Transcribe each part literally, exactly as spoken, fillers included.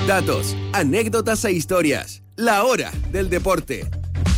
Datos, anécdotas e historias. La hora del deporte.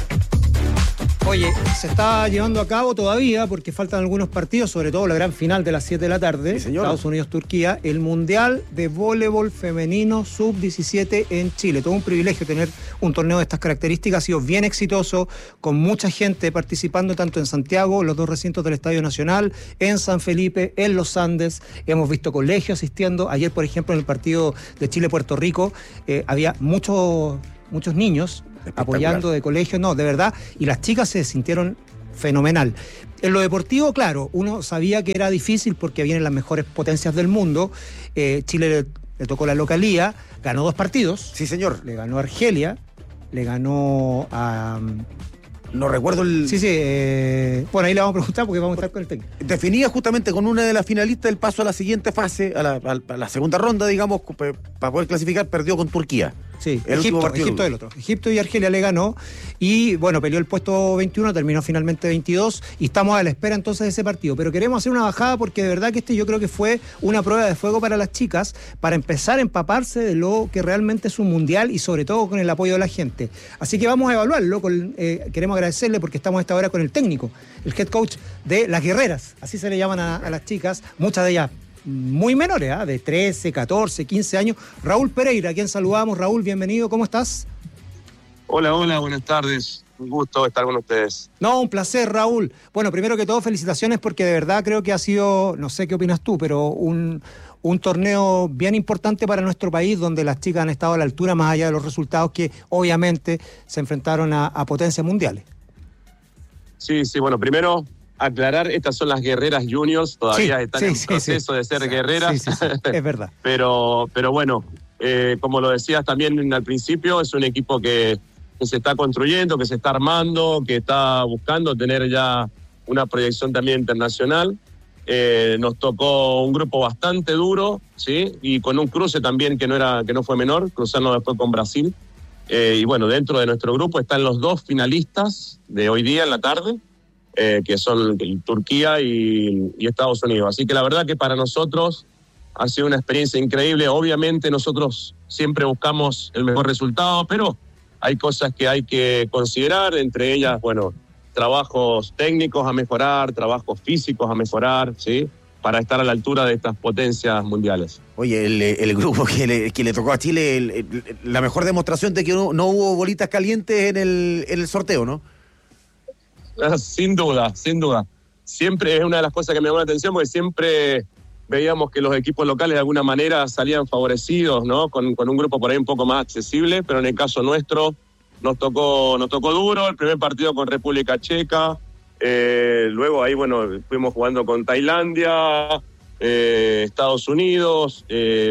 Oye, se está llevando a cabo todavía, porque faltan algunos partidos, sobre todo la gran final de las siete de la tarde, sí, Estados Unidos-Turquía, el Mundial de Voleibol Femenino sub diecisiete en Chile. Todo un privilegio tener un torneo de estas características, ha sido bien exitoso, con mucha gente participando tanto en Santiago, los dos recintos del Estadio Nacional, en San Felipe, en Los Andes. Hemos visto colegios asistiendo. Ayer, por ejemplo, en el partido de Chile-Puerto Rico, eh, había muchos, muchos niños apoyando de colegio, no, de verdad, y las chicas se sintieron fenomenal. En lo deportivo, claro, uno sabía que era difícil porque vienen las mejores potencias del mundo. eh, Chile le, le tocó la localía, ganó dos partidos. Sí, señor. Le ganó a Argelia, le ganó a... No recuerdo el... Sí, sí, eh, bueno, ahí le vamos a preguntar porque vamos a estar con el técnico. Definía justamente con una de las finalistas el paso a la siguiente fase, a la, a la segunda ronda, digamos, para poder clasificar, perdió con Turquía. Sí, el Egipto, Egipto del otro. Egipto y Argelia le ganó y, bueno, peleó el puesto veintiuno, terminó finalmente veintidós y estamos a la espera entonces de ese partido. Pero queremos hacer una bajada porque de verdad que este yo creo que fue una prueba de fuego para las chicas, para empezar a empaparse de lo que realmente es un mundial y sobre todo con el apoyo de la gente. Así que vamos a evaluarlo. Con, eh, queremos agradecerle porque estamos a esta hora con el técnico, el head coach de las guerreras, así se le llaman a, a las chicas, muchas de ellas muy menores, ¿eh? de trece, catorce, quince años. Raúl Pereira, a quien saludamos. Raúl, bienvenido, ¿cómo estás? Hola, hola, buenas tardes. Un gusto estar con ustedes. No, un placer, Raúl. Bueno, primero que todo, felicitaciones porque de verdad creo que ha sido, no sé qué opinas tú, pero un, un torneo bien importante para nuestro país, donde las chicas han estado a la altura, más allá de los resultados que obviamente se enfrentaron a, a potencias mundiales. Sí, sí, bueno, primero aclarar, estas son las guerreras juniors, todavía sí, están sí, en sí, proceso sí. de ser guerreras. Sí, sí, sí. Es verdad. pero, pero bueno, eh, como lo decías también al principio, es un equipo que, que se está construyendo, que se está armando, que está buscando tener ya una proyección también internacional. Eh, nos tocó un grupo bastante duro, ¿sí? Y con un cruce también que no, era, que no fue menor, cruzarnos después con Brasil. Eh, y bueno, dentro de nuestro grupo están los dos finalistas de hoy día en la tarde, Eh, que son Turquía y, y Estados Unidos. Así que la verdad que para nosotros ha sido una experiencia increíble. Obviamente nosotros siempre buscamos el mejor resultado, pero hay cosas que hay que considerar, entre ellas, bueno, trabajos técnicos a mejorar, trabajos físicos a mejorar, ¿sí? Para estar a la altura de estas potencias mundiales. Oye, el, el grupo que le, que le tocó a Chile, el, el, la mejor demostración de que no, no hubo bolitas calientes en el, en el sorteo, ¿no? Sin duda, sin duda. Siempre es una de las cosas que me llamó la atención, porque siempre veíamos que los equipos locales de alguna manera salían favorecidos, ¿no? Con, con un grupo por ahí un poco más accesible, pero en el caso nuestro nos tocó, nos tocó duro. El primer partido con República Checa, eh, luego ahí, bueno, fuimos jugando con Tailandia, eh, Estados Unidos, eh,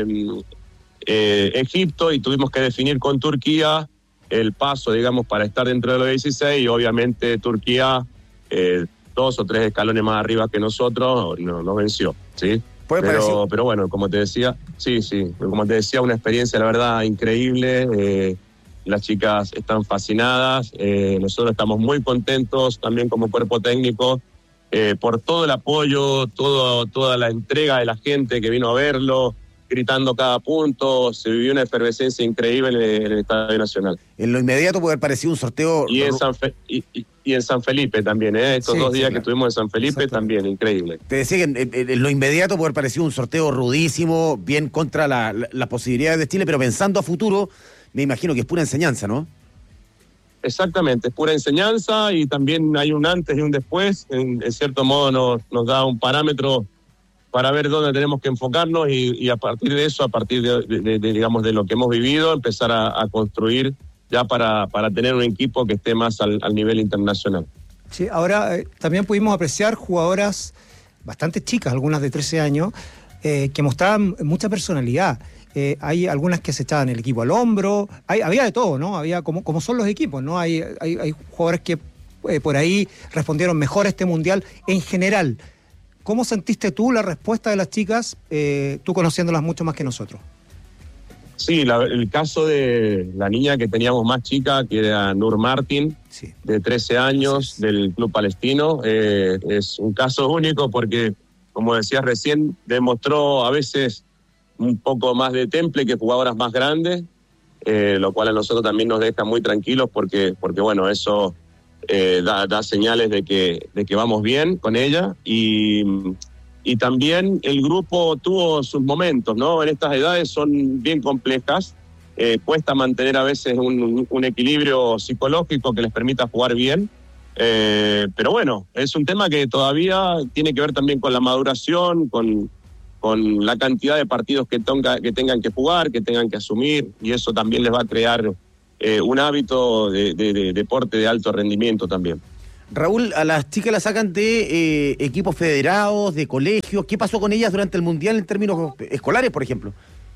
eh, Egipto, y tuvimos que definir con Turquía el paso, digamos, para estar dentro de los dieciséis, y obviamente Turquía, eh, dos o tres escalones más arriba que nosotros, nos no venció, ¿sí? Pero, pero bueno, como te decía, sí, sí, como te decía, una experiencia, la verdad, increíble. Eh, las chicas están fascinadas, eh, nosotros estamos muy contentos también como cuerpo técnico, eh, por todo el apoyo, todo, toda la entrega de la gente que vino a verlo, gritando cada punto. Se vivió una efervescencia increíble en el Estadio Nacional. En lo inmediato puede haber parecido un sorteo... Y en San, Fe- y, y, y en San Felipe también, ¿eh? Estos sí, dos sí, días claro. que estuvimos en San Felipe también, increíble. Te decía que en, en, en lo inmediato puede haber parecido un sorteo rudísimo, bien contra la, la, las posibilidades de Chile, pero pensando a futuro, me imagino que es pura enseñanza, ¿no? Exactamente, es pura enseñanza, y también hay un antes y un después. En, en cierto modo nos, nos da un parámetro para ver dónde tenemos que enfocarnos, y, y a partir de eso, a partir de, de, de digamos, de lo que hemos vivido, empezar a, a construir ya para, para tener un equipo que esté más al, al nivel internacional. Sí, ahora eh, también pudimos apreciar jugadoras bastante chicas, algunas de trece años, eh, que mostraban mucha personalidad. Eh, hay algunas que se echaban el equipo al hombro, hay, había de todo, ¿no? Había como, como son los equipos, ¿no? Hay, hay, hay jugadores que eh, por ahí respondieron mejor a este mundial en general. ¿Cómo sentiste tú la respuesta de las chicas, eh, tú conociéndolas mucho más que nosotros? Sí, la, el caso de la niña que teníamos más chica, que era Nur Martin, sí. de trece años, sí. del Club Palestino, eh, es un caso único porque, como decías recién, demostró a veces un poco más de temple que jugadoras más grandes, eh, lo cual a nosotros también nos deja muy tranquilos porque, porque bueno, eso eh, da, da señales de que, de que vamos bien con ella. Y, y también el grupo tuvo sus momentos, ¿no? En estas edades son bien complejas, eh, cuesta mantener a veces un, un equilibrio psicológico que les permita jugar bien. Eh, pero bueno, es un tema que todavía tiene que ver también con la maduración, con, con la cantidad de partidos que, tonga, que tengan que jugar, que tengan que asumir, y eso también les va a crear eh, un hábito de, de, de deporte de alto rendimiento también. Raúl, a las chicas las sacan de eh, equipos federados, de colegios. ¿Qué pasó con ellas durante el Mundial en términos escolares, por ejemplo?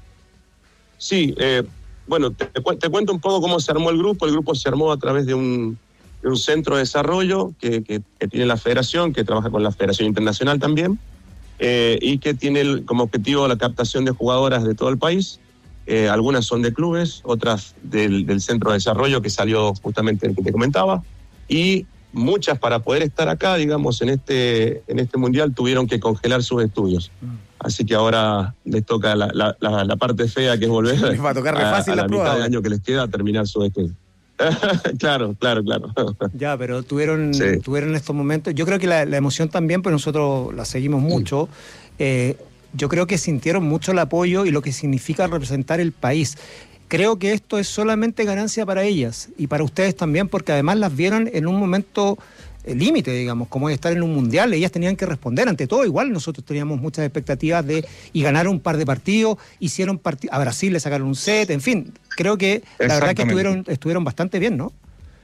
Sí, eh, bueno, te, te cuento un poco cómo se armó el grupo. El grupo se armó a través de un... de un centro de desarrollo que, que, que tiene la federación, que trabaja con la Federación Internacional también, eh, y que tiene el, como objetivo la captación de jugadoras de todo el país. Eh, algunas son de clubes, otras del, del centro de desarrollo que salió justamente el que te comentaba, y muchas para poder estar acá, digamos, en este, en este mundial tuvieron que congelar sus estudios. Así que ahora les toca la, la, la, la parte fea, que es volver les va a, tocar a, fácil a la, la mitad prueba, del año que les queda a terminar sus estudios. Claro, claro, claro. Ya, pero tuvieron, sí. tuvieron estos momentos. Yo creo que la, la emoción también, pues nosotros la seguimos mucho. Eh, yo creo que sintieron mucho el apoyo y lo que significa representar el país. Creo que esto es solamente ganancia para ellas y para ustedes también, porque además las vieron en un momento eh, límite, digamos, como es estar en un mundial. Ellas tenían que responder ante todo. Igual nosotros teníamos muchas expectativas de y ganaron un par de partidos, hicieron part- a Brasil le sacaron un set, en fin. Creo que la verdad que estuvieron, estuvieron bastante bien, ¿no?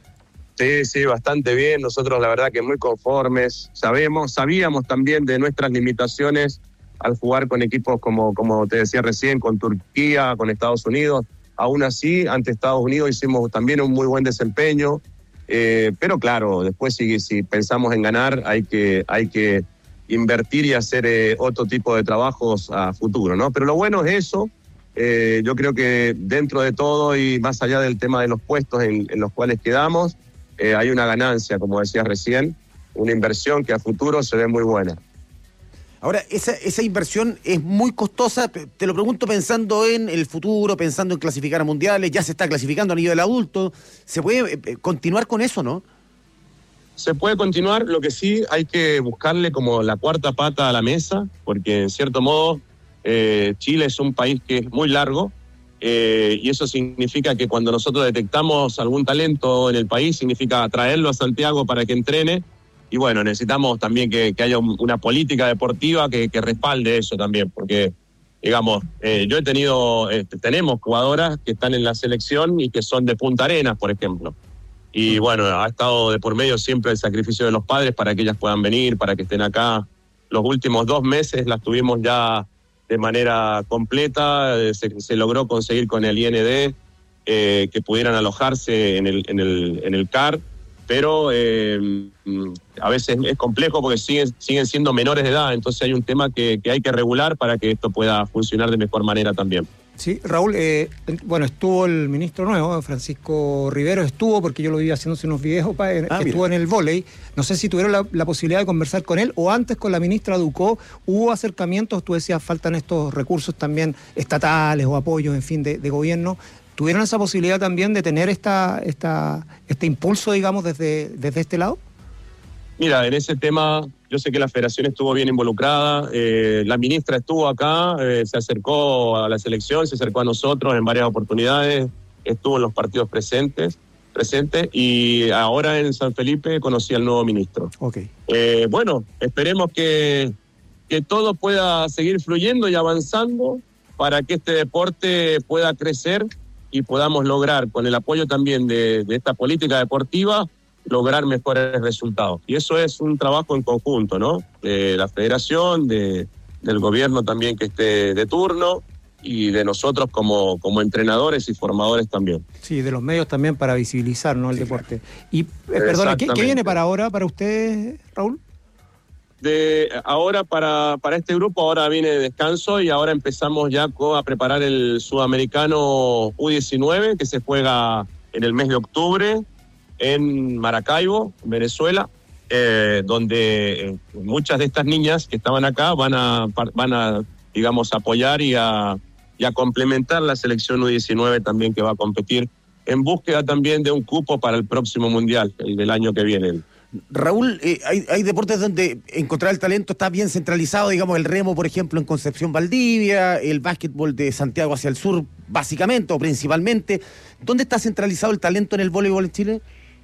Sí, sí, bastante bien. Nosotros la verdad que muy conformes. Sabemos, sabíamos también de nuestras limitaciones al jugar con equipos como, como te decía recién, con Turquía, con Estados Unidos. Aún así, ante Estados Unidos hicimos también un muy buen desempeño. Eh, pero claro, después si, si pensamos en ganar, hay que, hay que invertir y hacer eh, otro tipo de trabajos a futuro, ¿no? Pero lo bueno es eso. Eh, yo creo que dentro de todo y más allá del tema de los puestos en, en los cuales quedamos, eh, hay una ganancia, como decías recién, una inversión que a futuro se ve muy buena. Ahora, esa, esa inversión es muy costosa, te lo pregunto pensando en el futuro, pensando en clasificar a mundiales, ya se está clasificando a nivel adulto, ¿se puede eh, continuar con eso, no? Se puede continuar, lo que sí hay que buscarle como la cuarta pata a la mesa, porque en cierto modo eh, Chile es un país que es muy largo, eh, y eso significa que cuando nosotros detectamos algún talento en el país, significa traerlo a Santiago para que entrene. Y bueno, necesitamos también que, que haya un, una política deportiva que, que respalde eso también, porque, digamos, eh, yo he tenido, eh, tenemos jugadoras que están en la selección y que son de Punta Arenas, por ejemplo. Y bueno, ha estado de por medio siempre el sacrificio de los padres para que ellas puedan venir, para que estén acá. Los últimos dos meses las tuvimos ya de manera completa, eh, se, se logró conseguir con el I N D eh, que pudieran alojarse en el, en el, en el C A R. Pero eh, a veces es complejo porque siguen, siguen siendo menores de edad, entonces hay un tema que, que hay que regular para que esto pueda funcionar de mejor manera también. Sí, Raúl, eh, bueno, estuvo el ministro nuevo, Francisco Rivero, estuvo, porque yo lo vi haciéndose unos videos, pa, eh, ah, estuvo mira. en el vóley. No sé si tuvieron la, la posibilidad de conversar con él o antes con la ministra Ducó, hubo acercamientos, tú decías, faltan estos recursos también estatales o apoyos, en fin, de, de gobierno. ¿Tuvieron esa posibilidad también de tener esta, esta, este impulso, digamos, desde, desde este lado? Mira, en ese tema yo sé que la federación estuvo bien involucrada, eh, la ministra estuvo acá, eh, se acercó a la selección, se acercó a nosotros en varias oportunidades, estuvo en los partidos presentes, presentes y ahora en San Felipe conocí al nuevo ministro. Okay. Eh, bueno, esperemos que, que todo pueda seguir fluyendo y avanzando para que este deporte pueda crecer y podamos lograr, con el apoyo también de, de esta política deportiva, lograr mejores resultados. Y eso es un trabajo en conjunto, ¿no? De la federación, de, del gobierno también que esté de turno y de nosotros como, como entrenadores y formadores también. Sí, de los medios también para visibilizar, ¿no? El sí, deporte. Claro. Y, eh, perdona, ¿qué, ¿qué viene para ahora, para ustedes, Raúl? De ahora para, para este grupo, ahora viene descanso y ahora empezamos ya a preparar el sudamericano U diecinueve que se juega en el mes de octubre en Maracaibo, Venezuela, eh, donde muchas de estas niñas que estaban acá van a, van a digamos, apoyar y a, y a complementar la selección U diecinueve también que va a competir en búsqueda también de un cupo para el próximo Mundial, el del año que viene. Raúl, eh, hay, hay deportes donde encontrar el talento está bien centralizado, digamos el remo, por ejemplo, en Concepción Valdivia, el básquetbol de Santiago hacia el sur, básicamente o principalmente. ¿Dónde está centralizado el talento en el voleibol en Chile?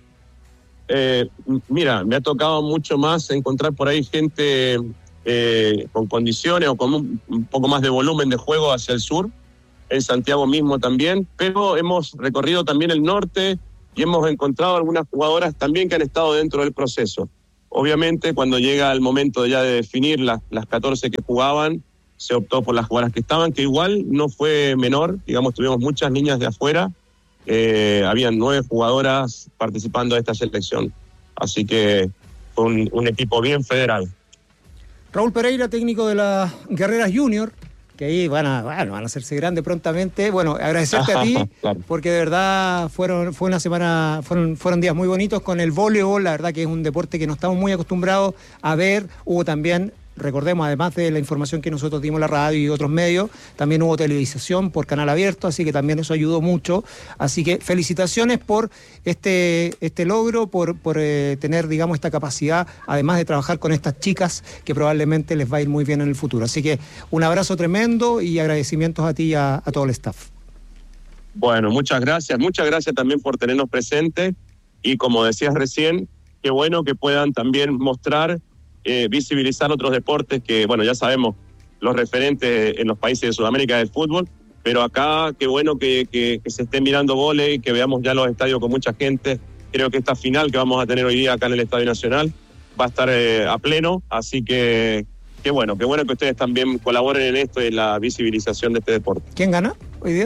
Eh, mira, me ha tocado mucho más encontrar por ahí gente eh, con condiciones o con un, un poco más de volumen de juego hacia el sur, en Santiago mismo también, pero hemos recorrido también el norte y hemos encontrado algunas jugadoras también que han estado dentro del proceso. Obviamente, cuando llega el momento ya de definir las, las catorce que jugaban, se optó por las jugadoras que estaban, que igual no fue menor, digamos, tuvimos muchas niñas de afuera, eh, habían nueve jugadoras participando de esta selección, así que fue un, un equipo bien federal. Raúl Pereira, técnico de las Guerreras Junior, que ahí van a, bueno, van a hacerse grandes prontamente. Bueno, agradecerte a ti, claro, porque de verdad fueron, fue una semana, fueron, fueron días muy bonitos con el voleibol. La verdad que es un deporte que no estamos muy acostumbrados a ver. Hubo también, recordemos, además de la información que nosotros dimos en la radio y otros medios, también hubo televisación por canal abierto, así que también eso ayudó mucho. Así que felicitaciones por este, este logro, por, por eh, tener, digamos, esta capacidad, además de trabajar con estas chicas que probablemente les va a ir muy bien en el futuro. Así que un abrazo tremendo y agradecimientos a ti y a, a todo el staff. Bueno, muchas gracias. Muchas gracias también por tenernos presentes y, como decías recién, qué bueno que puedan también mostrar Eh, visibilizar otros deportes que, bueno, ya sabemos los referentes en los países de Sudamérica del fútbol, pero acá qué bueno que, que, que se esté mirando vóley, que veamos ya los estadios con mucha gente. Creo que esta final que vamos a tener hoy día acá en el Estadio Nacional va a estar eh, a pleno, así que qué bueno, qué bueno que ustedes también colaboren en esto y en la visibilización de este deporte. ¿Quién gana hoy día?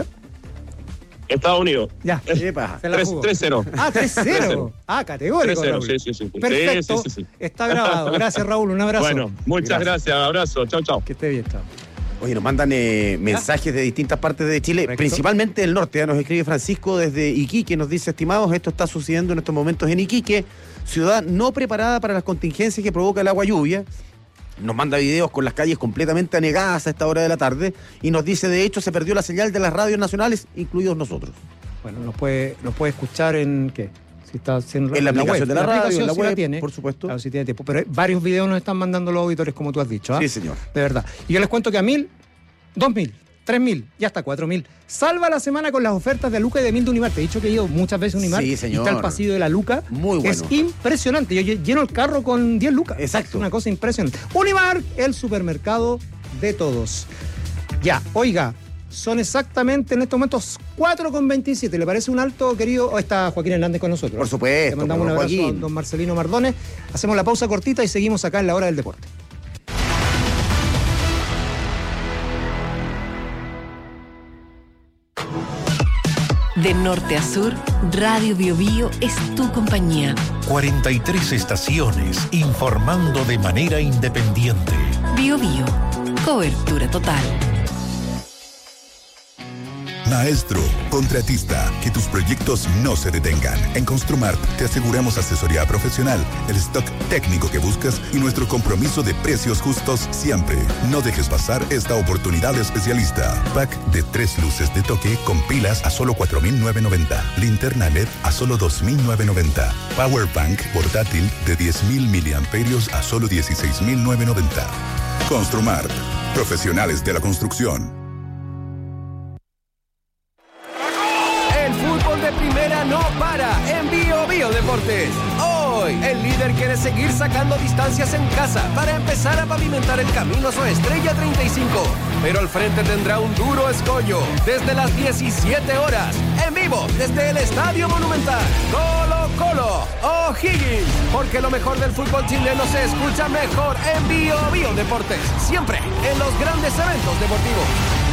Estados Unidos. Ya. tres cero. Ah, tres cero. Ah, categórico. tres cero, sí, sí, sí. Perfecto. Sí, sí, sí, sí. Está grabado. Gracias, Raúl. Un abrazo. Bueno, muchas gracias. gracias. Abrazo. Chao, chao. Que esté bien, chao. Oye, nos mandan eh, mensajes de distintas partes de Chile, correcto, principalmente del norte. ¿eh? Nos escribe Francisco desde Iquique, nos dice: estimados, esto está sucediendo en estos momentos en Iquique, ciudad no preparada para las contingencias que provoca el agua lluvia. Nos manda videos con las calles completamente anegadas a esta hora de la tarde y nos dice, de hecho, se perdió la señal de las radios nacionales, incluidos nosotros. Bueno, nos puede, nos puede escuchar en, ¿qué? Si está en, en la, la aplicación web. de la, la radio, en la si web, la tiene, por supuesto. Claro, si tiene tiempo. Pero varios videos nos están mandando los auditores, como tú has dicho. ¿eh? Sí, señor. De verdad. Y yo les cuento que a mil, dos mil, tres mil y hasta cuatro mil. Salva la semana con las ofertas de Luca y de Mil de Unimar. Te he dicho que he ido muchas veces a Unimar. Sí, señor. Y está el pasillo de la Luca. Muy bueno. Es impresionante. Yo lleno el carro con diez lucas. Exacto. Es una cosa impresionante. Unimar, el supermercado de todos. Ya, oiga, son exactamente en estos momentos cuatro con veintisiete. ¿Le parece un alto, querido? Oh, está Joaquín Hernández con nosotros. Por supuesto. Le mandamos un abrazo Joaquín. a don Marcelino Mardones. Hacemos la pausa cortita y seguimos acá en la hora del deporte. De norte a sur, Radio Bio Bio es tu compañía. cuarenta y tres estaciones informando de manera independiente. Bio Bio, cobertura total. Maestro, contratista, que tus proyectos no se detengan. En Construmart te aseguramos asesoría profesional, el stock técnico que buscas y nuestro compromiso de precios justos siempre. No dejes pasar esta oportunidad especialista. Pack de tres luces de toque con pilas a solo cuatro mil novecientos noventa. Linterna L E D a solo dos mil novecientos noventa. Power Bank portátil de diez mil miliamperios a solo dieciséis mil novecientos noventa. Construmart, profesionales de la construcción. De primera no para en Bio Bio Deportes. Hoy, el líder quiere seguir sacando distancias en casa para empezar a pavimentar el camino a su estrella treinta y cinco. Pero al frente tendrá un duro escollo desde las diecisiete horas, en vivo desde el Estadio Monumental. Colo Colo O'Higgins, porque lo mejor del fútbol chileno se escucha mejor en Bio Bio Deportes, siempre en los grandes eventos deportivos.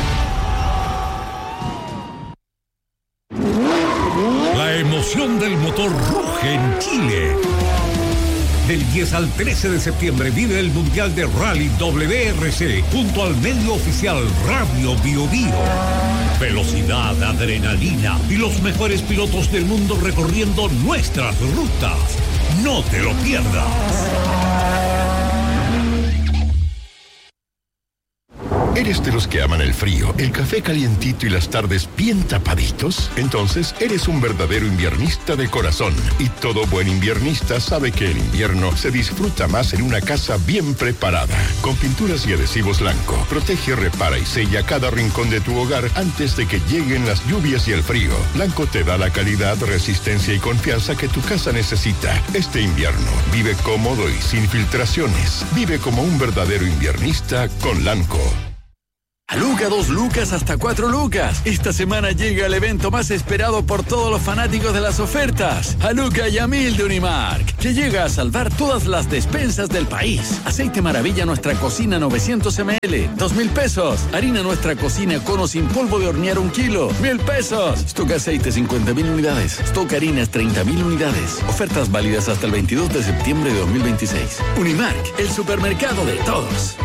La emoción del motor ruge en Chile. Del diez al trece de septiembre vive el Mundial de Rally W R C junto al medio oficial Radio Bio Bio. Velocidad, adrenalina y los mejores pilotos del mundo recorriendo nuestras rutas. No te lo pierdas. ¿Eres de los que aman el frío, el café calientito y las tardes bien tapaditos? Entonces eres un verdadero inviernista de corazón. Y todo buen inviernista sabe que el invierno se disfruta más en una casa bien preparada. Con pinturas y adhesivos Lanco, protege, repara y sella cada rincón de tu hogar antes de que lleguen las lluvias y el frío. Lanco te da la calidad, resistencia y confianza que tu casa necesita. Este invierno, vive cómodo y sin filtraciones. Vive como un verdadero inviernista con Lanco. A Luca, dos lucas hasta cuatro lucas. Esta semana llega el evento más esperado por todos los fanáticos de las ofertas. A Luca y a Mil de Unimark, que llega a salvar todas las despensas del país. Aceite Maravilla Nuestra Cocina novecientos mililitros, dos mil pesos. Harina Nuestra Cocina Cono sin polvo de hornear un kilo, mil pesos. Stock Aceite cincuenta mil unidades. Stock Harinas treinta mil unidades. Ofertas válidas hasta el veintidós de septiembre de dos mil veintiséis. Unimark, el supermercado de todos.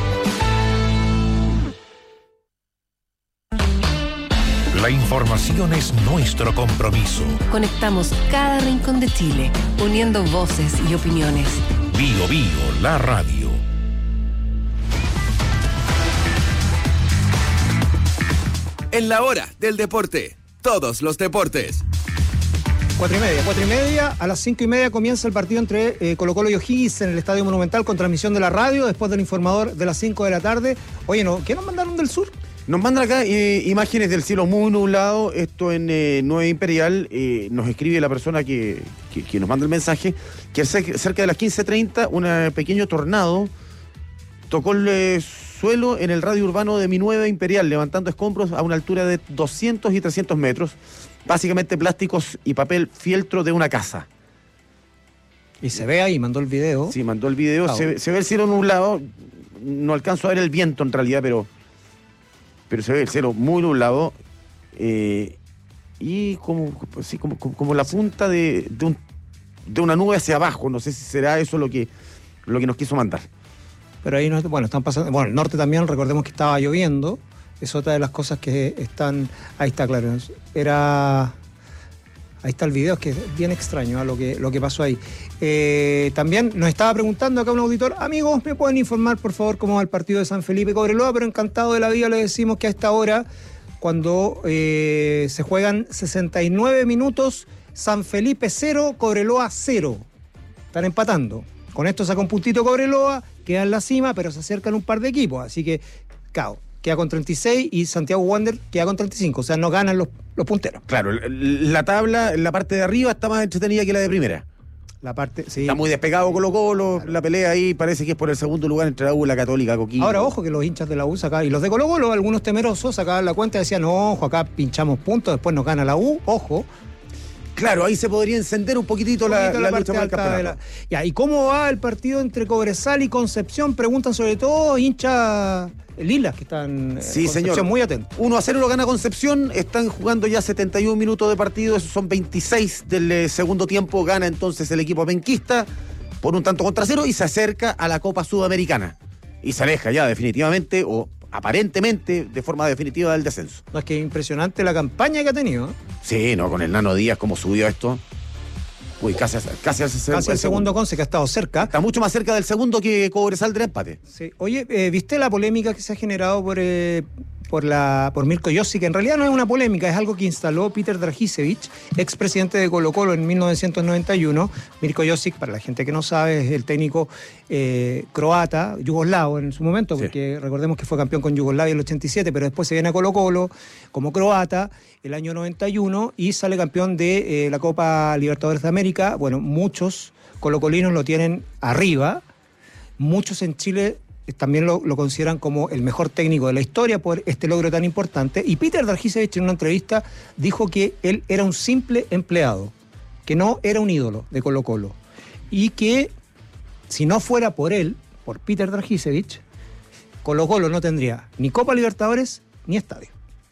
La información es nuestro compromiso. Conectamos cada rincón de Chile, uniendo voces y opiniones. Bio Bio, la radio. En la hora del deporte, todos los deportes. Cuatro y media, cuatro y media, a las cinco y media comienza el partido entre eh, Colo-Colo y O'Higgins en el Estadio Monumental con transmisión de la radio, después del informador de las cinco de la tarde. Oye, ¿no? ¿Qué nos mandaron del sur? Nos mandan acá eh, imágenes del cielo muy nublado, esto en eh, Nueva Imperial, eh, nos escribe la persona que, que, que nos manda el mensaje, que cerca de las quince treinta un pequeño tornado tocó el eh, suelo en el radio urbano de mi Nueva Imperial, levantando escombros a una altura de doscientos y trescientos metros, básicamente plásticos y papel fieltro de una casa. Y se ve ahí, mandó el video. Sí, mandó el video, oh. se, se ve el cielo nublado, no alcanzo a ver el viento en realidad, pero... pero se ve el cielo muy nublado eh, y como, sí, como, como, como la punta de, de, un, de una nube hacia abajo. No sé si será eso lo que, lo que nos quiso mandar. Pero ahí, no, bueno, están pasando... Bueno, el norte también, recordemos que estaba lloviendo. Es otra de las cosas que están... Ahí está, claro. Era... Ahí está el video, es que es bien extraño, ¿eh? lo, que, lo que pasó ahí. Eh, también nos estaba preguntando acá un auditor, amigos, ¿me pueden informar por favor cómo va el partido de San Felipe Cobreloa? Pero encantado de la vida le decimos que a esta hora, cuando eh, se juegan sesenta y nueve minutos, San Felipe cero, Cobreloa cero. Están empatando. Con esto saca un puntito Cobreloa, queda en la cima, pero se acercan un par de equipos. Así que, cao, queda con treinta y seis y Santiago Wander queda con treinta y cinco. O sea, no ganan los, los punteros. Claro, la tabla, la parte de arriba está más entretenida que la de primera. La parte, sí. Está muy despegado Colo-Colo, claro. La pelea ahí parece que es por el segundo lugar entre la U y la Católica Coquimbo. Ahora, ojo que los hinchas de la U sacaban, y los de Colo-Colo, algunos temerosos, sacaban la cuenta y decían, no, ojo, acá pinchamos puntos, después nos gana la U, ojo. Claro, ahí se podría encender un poquitito, un poquito la, la, la lucha por el campeonato. La... Ya, ¿y cómo va el partido entre Cobresal y Concepción? Preguntan sobre todo hinchas lilas que están sí, Concepción señor. Muy atentos. uno a cero lo gana Concepción, están jugando ya setenta y un minutos de partido, esos son veintiséis del eh, segundo tiempo, gana entonces el equipo penquista por un tanto contra cero y se acerca a la Copa Sudamericana. Y se aleja ya definitivamente, o aparentemente, de forma definitiva del descenso. No, es que es impresionante la campaña que ha tenido. ¿eh? Sí, no, con el Nano Díaz, cómo subió esto. Uy, casi, casi, casi, casi el segundo Conce, que ha estado cerca. Está mucho más cerca del segundo que Cobresal del empate. Sí. Oye, eh, ¿viste la polémica que se ha generado por, eh, por, la, por Mirko Josic? Que en realidad no es una polémica, es algo que instaló Peter Dragicevic, expresidente de Colo-Colo en mil novecientos noventa y uno. Mirko Josic, para la gente que no sabe, es el técnico eh, croata, yugoslavo en su momento, porque sí. Recordemos que fue campeón con Yugoslavia en el ochenta y siete, pero después se viene a Colo-Colo como croata el año noventa y uno y sale campeón de eh, la Copa Libertadores de América. Bueno, muchos colocolinos lo tienen arriba, muchos en Chile también lo, lo consideran como el mejor técnico de la historia por este logro tan importante. Y Peter Dragicevic en una entrevista dijo que él era un simple empleado, que no era un ídolo de Colo-Colo y que si no fuera por él, por Peter Dragicevic, Colo-Colo no tendría ni Copa Libertadores ni estadio.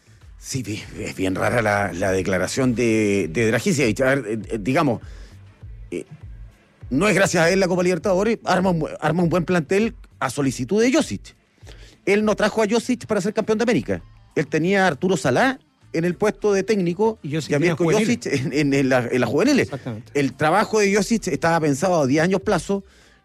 Sí, es bien rara la, la declaración de, de Dragicevic. A ver, eh, digamos, eh, no es gracias a él la Copa Libertadores, arma un, arma un buen plantel a solicitud de Josic. Él no trajo a Josic para ser campeón de América. Él tenía a Arturo Salá en el puesto de técnico y, y a Mirko Josic en, en, en, la, en las juveniles. Exactamente. El trabajo de Josic estaba pensado a diez años plazo,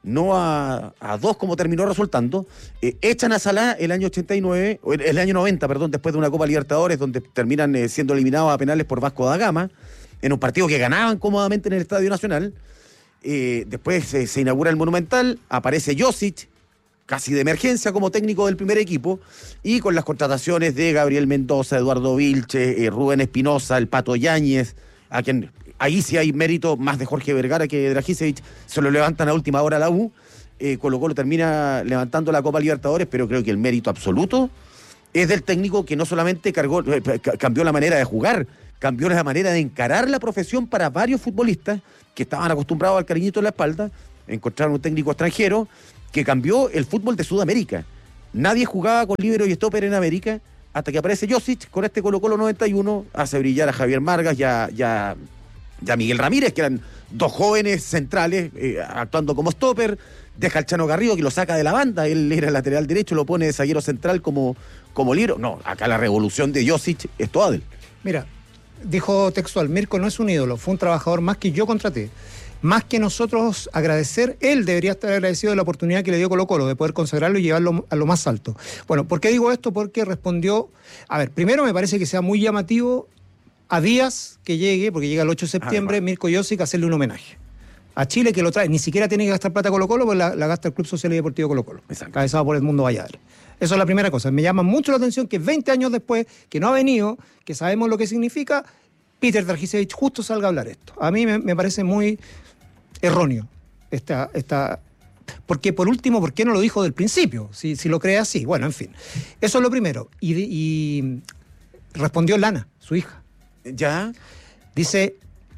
no a, a dos como terminó resultando. Eh, echan a Salah el año ochenta y nueve, o el, el año noventa, perdón, después de una Copa Libertadores donde terminan eh, siendo eliminados a penales por Vasco da Gama, en un partido que ganaban cómodamente en el Estadio Nacional. Eh, después eh, se inaugura el Monumental, aparece Josic, casi de emergencia como técnico del primer equipo, y con las contrataciones de Gabriel Mendoza, Eduardo Vilche, eh, Rubén Espinosa, el Pato Yáñez, a quien ahí sí hay mérito más de Jorge Vergara que de Dragicevic, se lo levantan a última hora a la U, eh, Colo Colo termina levantando la Copa Libertadores, pero creo que el mérito absoluto es del técnico que no solamente cargó, eh, cambió la manera de jugar, cambió la manera de encarar la profesión para varios futbolistas que estaban acostumbrados al cariñito en la espalda, encontraron un técnico extranjero que cambió el fútbol de Sudamérica. Nadie jugaba con líbero y stopper en América hasta que aparece Josic con este Colo Colo noventa y uno, hace brillar a Javier Margas y a, y a, y a Miguel Ramírez, que eran dos jóvenes centrales eh, actuando como stopper, deja al Chano Garrido que lo saca de la banda, él era el lateral derecho, lo pone de zaguero central como, como líbero. No, acá la revolución de Josic es toda de él. Mira, dijo textual, Mirko no es un ídolo, fue un trabajador más que yo contraté. Más que nosotros agradecer, él debería estar agradecido de la oportunidad que le dio Colo Colo, de poder consagrarlo y llevarlo a lo más alto. Bueno, ¿por qué digo esto? Porque respondió, a ver, primero me parece que sea muy llamativo a días que llegue, porque llega el ocho de septiembre, ah, Mirko Josic a hacerle un homenaje. A Chile que lo trae, ni siquiera tiene que gastar plata Colo Colo, porque la, la gasta el Club Social y Deportivo Colo Colo, cabezado por Edmundo Valladares. Eso es la primera cosa. Me llama mucho la atención que veinte años después, que no ha venido, que sabemos lo que significa, Peter Dragicevic justo salga a hablar esto. A mí me, me parece muy erróneo. Esta, esta, porque por último, ¿por qué no lo dijo del principio? Si, si lo cree así. Bueno, en fin. Eso es lo primero. Y, y respondió Lana, su hija. ¿Ya? Dice,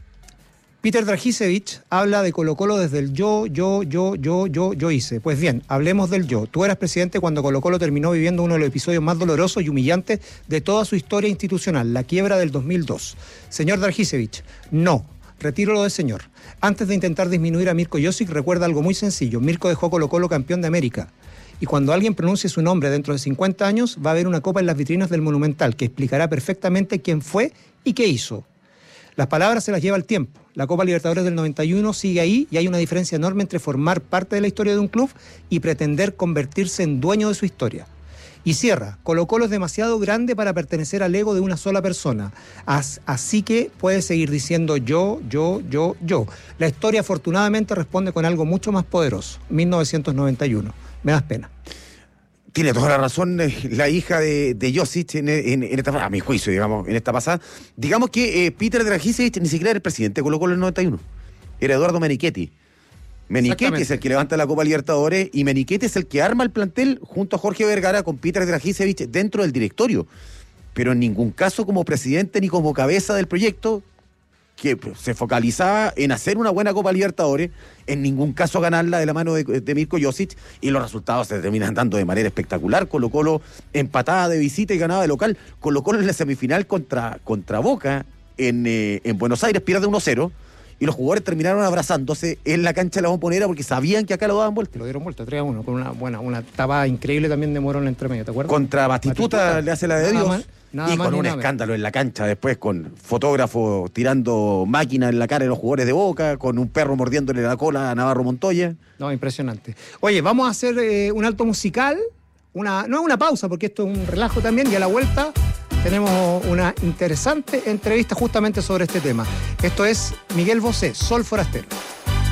Peter Dragicevic habla de Colo Colo desde el yo, yo, yo, yo, yo, yo hice. Pues bien, hablemos del yo. Tú eras presidente cuando Colo Colo terminó viviendo uno de los episodios más dolorosos y humillantes de toda su historia institucional, la quiebra del dos mil dos. Señor Dragicevic, no. Retiro lo de señor. Antes de intentar disminuir a Mirko Josic, recuerda algo muy sencillo. Mirko dejó Colo Colo campeón de América. Y cuando alguien pronuncie su nombre dentro de cincuenta años, va a haber una copa en las vitrinas del Monumental que explicará perfectamente quién fue y qué hizo. Las palabras se las lleva el tiempo. La Copa Libertadores del noventa y uno sigue ahí y hay una diferencia enorme entre formar parte de la historia de un club y pretender convertirse en dueño de su historia. Y cierra, Colo Colo es demasiado grande para pertenecer al ego de una sola persona. As, así que puede seguir diciendo yo, yo, yo, yo. La historia afortunadamente responde con algo mucho más poderoso. mil novecientos noventa y uno. Me das pena. Tiene toda la razón eh, la hija de, de Josic en, en, en esta, a mi juicio, digamos, en esta pasada. Digamos que eh, Peter Dragicevic ni siquiera era el presidente de Colo Colo en el noventa y uno. Era Eduardo Menichetti. Menichetti es el que levanta la Copa Libertadores y Menichetti es el que arma el plantel junto a Jorge Vergara con Peter Dragicevic dentro del directorio. Pero en ningún caso como presidente ni como cabeza del proyecto, que se focalizaba en hacer una buena Copa Libertadores, en ningún caso ganarla de la mano de, de Mirko Josic, y los resultados se terminan dando de manera espectacular. Colo Colo empatada de visita y ganaba de local. Colo Colo en la semifinal contra, contra Boca en, eh, en Buenos Aires pierde uno cero. Y los jugadores terminaron abrazándose en la cancha de la Bombonera porque sabían que acá lo daban vuelta. Lo dieron vuelta, tres a uno, con una buena, una tapada increíble también de Morón entre medio, ¿te acuerdas? Contra Batistuta, Batistuta le hace la de Dios. Mal, y con un escándalo menos en la cancha después, con fotógrafos tirando máquinas en la cara de los jugadores de Boca, con un perro mordiéndole la cola a Navarro Montoya. No, impresionante. Oye, vamos a hacer eh, un alto musical, una no es una pausa porque esto es un relajo también, y a la vuelta tenemos una interesante entrevista justamente sobre este tema. Esto es Miguel Bosé, Sol Forastero.